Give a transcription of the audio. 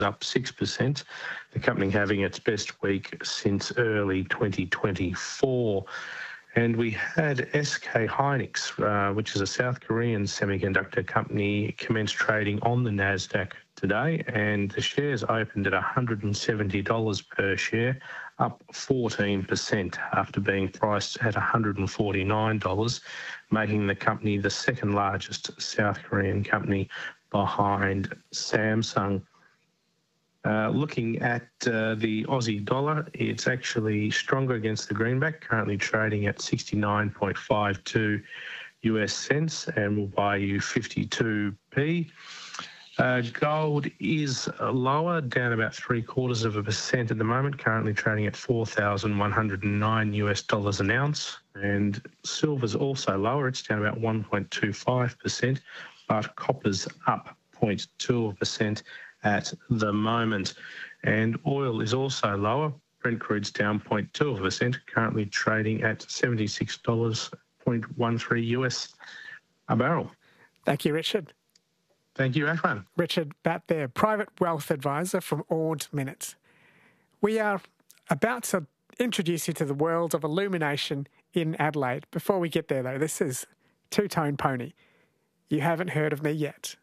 up 6%. The company having its best week since early 2024. And we had SK Hynix, which is a South Korean semiconductor company, commence trading on the NASDAQ today, and the shares opened at $170 per share, up 14% after being priced at $149, making the company the second largest South Korean company behind Samsung. Looking at the Aussie dollar, it's actually stronger against the greenback, currently trading at 69.52 US cents, and will buy you 52p. Gold is lower, down about 0.75% at the moment, currently trading at $4,109 US an ounce. And silver's also lower, it's down about 1.25%, but copper's up 0.2% at the moment. And oil is also lower. Brent crude's down 0.2%, currently trading at $76.13 US a barrel. Thank you, Richard. Thank you, Ashwan. Richard Batt there, private wealth advisor from Ord Minnett. We are about to introduce you to the world of illumination in Adelaide. Before we get there, though, this is Two Tone Pony. You haven't heard of me yet.